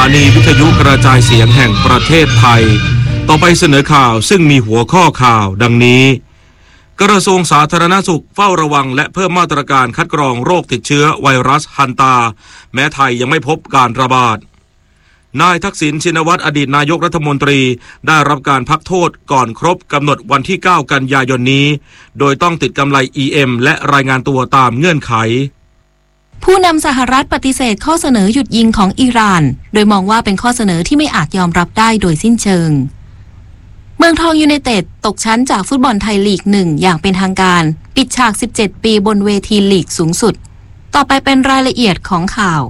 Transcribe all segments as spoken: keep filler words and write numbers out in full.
านีวิทยุกระจายเสียงแห่งประเทศไทยต่อไปเสนอข่าวซึ่งมีหัวข้อข่าวดังนี้กระทรวงสาธารณสุขเฝ้าระวังและเพิ่มมาตรการคัดกรองโรคติดเชื้อไวรัสฮันตาแม้ไทยยังไม่พบการระบาดนายทักษิณชินวัตรอดีตนายกรัฐมนตรีได้รับการพักโทษก่อนครบกำหนดวันที่เก้ากันยายนนี้โดยต้องติดกำไร อี เอ็ม และรายงานตัวตามเงื่อนไขผู้นำสหรัฐปฏิเสธข้อเสนอหยุดยิงของอิหร่านโดยมองว่าเป็นข้อเสนอที่ไม่อาจยอมรับได้โดยสิ้นเชิงเมืองทองยูไนเต็ดตกชั้นจากฟุตบอลไทยลีกหนึ่งอย่างเป็นทางการปิดฉากสิบเจ็ดปีบนเวทีลีกสูงสุดต่อไปเป็นรายละเอียดของข่าว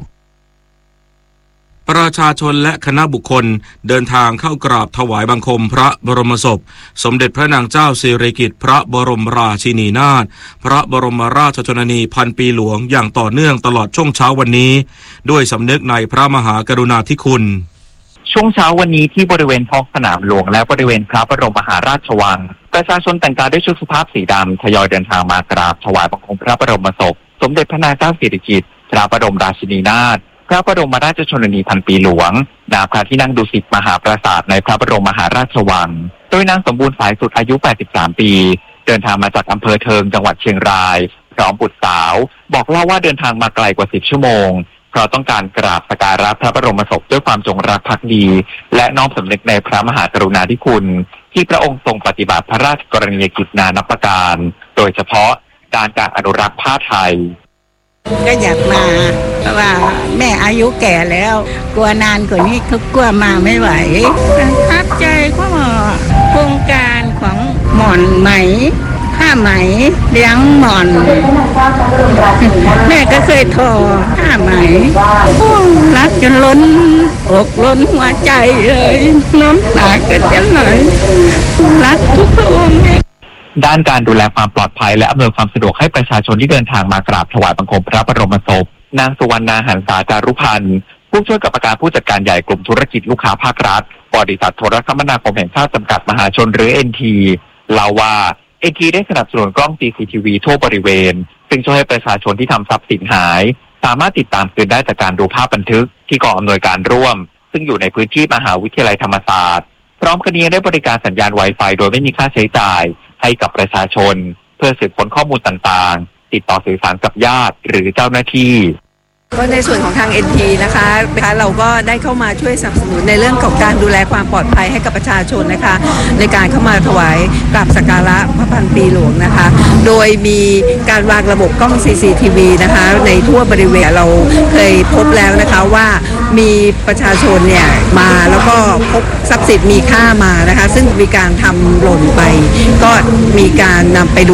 ประชาชนและคณะบุคคลเดินทางเข้ากราบถวายบังคมพระบรมศพสมเด็จพระนางเจ้าสิริกิติ์พระบรมราชินีนาถพระบรมราชชนนีพันปีหลวงอย่างต่อเนื่องตลอดช่วงเช้าวันนี้ด้วยสำนึกในพระมหากรุณาธิคุณช่วงเช้าวันนี้ที่บริเวณท้องสนามหลวงและบริเวณพระบรมมหาราชวังประชาชนแต่งกายด้วยชุดสุภาพสีดำทยอยเดินทางมากราบถวายบังคมพระบรมศพสมเด็จพระนางเจ้าสิริกิติ์พระบรมราชินีนาถพระบรมราชชนนีพันปีหลวงณพระที่นั่งดุสิตมหาปราสาทในพระบรมมหาราชวังโดยนางสมบูรณ์สายสุดอายุแปดสิบสามปีเดินทางมาจากอำเภอเทิงจังหวัดเชียงรายพร้อมบุตรสาวบอกเล่าว่าเดินทางมาไกลกว่าสิบชั่วโมงเพราะต้องการกราบสักการะพระบรมศพด้วยความจงรักภักดีและน้อมสำนึกในพระมหากรุณาธิคุณที่พระองค์ทรงปฏิบัติพระราชกรณียกิจนานับประการโดยเฉพาะด้านการอนุรักษ์ผ้าไทยก็อยากมาเพราะว่าแม่อายุแก่แล้วกลัวนานกว่านี้ก็กลัวมาไม่ไหวประทับใจก็โครงการของหม่อนไหมผ้าไหมเลี้ยงหม่อนแม่ก็เคยทอผ้าไหมรักจนล้นอกล้นหัวใจเลยน้ำตาก็จะไหลรักทุกพระองค์ด้านการดูแลความปลอดภัยและอำนวยความสะดวกให้ประชาชนที่เดินทางมากราบถวายบังคมพระบรมศพนางสุวรรณาหันษาจารุพันธ์ผู้ช่วยกรรมการผู้จัดการใหญ่กลุ่มธุรกิจลูกค้าภาครัฐบริษัทโทรคมนาคมแห่งชาติจำกัดมหาชนหรือ เอ็น ที เล่าว่า เอ็น ที ได้สนับสนุนกล้อง ซี ซี ที วี ทั่วบริเวณซึ่งช่วยให้ประชาชนที่ทำทรัพย์สินหายสามารถติดตามคืนได้จากการดูภาพบันทึกที่กองอำนวยการร่วมซึ่งอยู่ในพื้นที่มหาวิทยาลัยธรรมศาสตร์พร้อมกันนี้ได้บริการสัญญาณ Wi-Fi โดยไม่มีค่าใช้จ่ายให้กับประชาชนเพื่อสืบค้นข้อมูลต่างๆติดต่อสื่อสารกับญาติหรือเจ้าหน้าที่ก็ในส่วนของทาง เอ็น ที นะคะเราก็ได้เข้ามาช่วยสนับสนุนในเรื่องของการดูแลความปลอดภัยให้กับประชาชนนะคะในการเข้ามาถวายกราบสักการะพระพันปีหลวงนะคะโดยมีการวางระบบกล้อง ซี ซี ที วี นะคะในทั่วบริเวณเราเคยพบแล้วนะคะว่ามีประชาชนเนี่ยมาแล้วก็พบทรัพย์สินมีค่ามานะคะซึ่งมีการทำหล่นไปก็มีการนำไปดู